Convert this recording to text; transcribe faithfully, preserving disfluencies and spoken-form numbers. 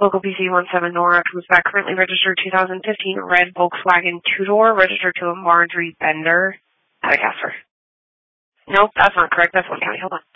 Local B C one seven Nora comes back. Currently registered two thousand fifteen red Volkswagen two-door, registered to a Marjorie Bender. At a Casper. Nope, that's not correct. That's one county. Hold on.